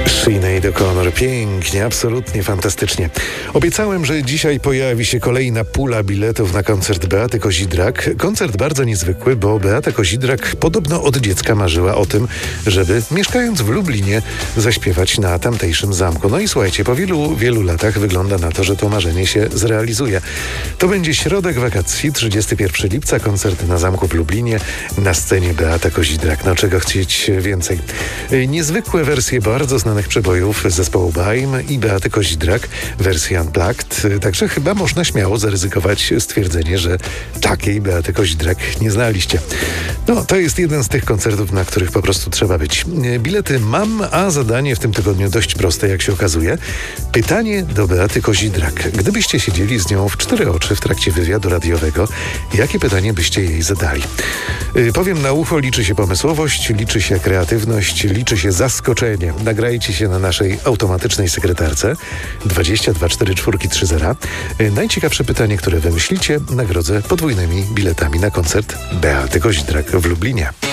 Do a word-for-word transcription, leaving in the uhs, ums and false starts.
Sinéad O'Connor. Pięknie, absolutnie fantastycznie. Obiecałem, że dzisiaj pojawi się kolejna pula biletów na koncert Beaty Kozidrak. Koncert bardzo niezwykły, bo Beata Kozidrak podobno od dziecka marzyła o tym, żeby mieszkając w Lublinie zaśpiewać na tamtejszym zamku. No i słuchajcie, po wielu, wielu latach wygląda na to, że to marzenie się zrealizuje. To będzie środek wakacji, trzydziestego pierwszego lipca, koncert na zamku w Lublinie, na scenie Beata Kozidrak. No czego chcieć więcej. Niezwykłe wersje bardzo znanych przebojów zespołu Baim i Beaty Kozidrak, wersja Unplugged. Także chyba można śmiało zaryzykować stwierdzenie, że takiej Beaty Kozidrak nie znaliście. No, to jest jeden z tych koncertów, na których po prostu trzeba być. Bilety mam, a zadanie w tym tygodniu dość proste, jak się okazuje. Pytanie do Beaty Kozidrak. Gdybyście siedzieli z nią w cztery oczy w trakcie wywiadu radiowego, jakie pytanie byście jej zadali? Yy, powiem na ucho, liczy się pomysłowość, liczy się kreatywność, liczy się zaskoczenie. Nagrajcie się na naszej automatycznej sekretarce dwadzieścia dwa cztery cztery trzy zero. Yy, najciekawsze pytanie, które wymyślicie, nagrodzę podwójnymi biletami na koncert Beaty Kozidrak w Lublinie.